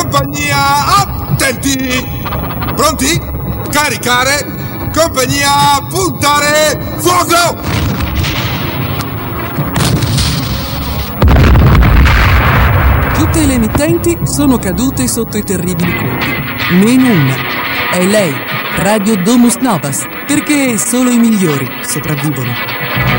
Compagnia, attenti! Pronti? Caricare! Compagnia, puntare! Fuoco! Tutte le emittenti sono cadute sotto i terribili colpi. Meno una. È lei, Radio Domus Novas, perché solo i migliori sopravvivono.